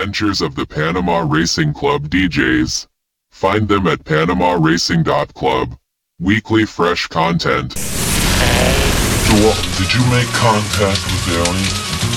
adventures of the Panama Racing Club DJs. Find them at PanamaRacing.club. Weekly fresh content. Did you make contact with the alien?